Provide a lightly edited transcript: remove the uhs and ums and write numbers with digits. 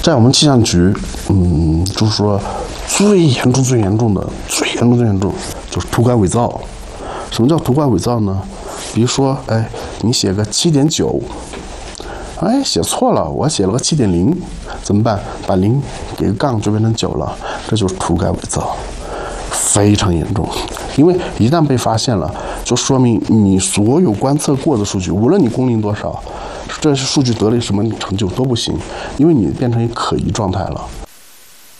在我们气象局，就是说最严重的就是涂改伪造。什么叫涂改伪造呢？比如说，你写个7.9，写错了，我写了个7.0，怎么办？把0给个杠就变成9了，这就是涂改伪造，非常严重。因为一旦被发现了，就说明你所有观测过的数据，无论你工龄多少，这些数据得了什么成就都不行，因为你变成一可疑状态了。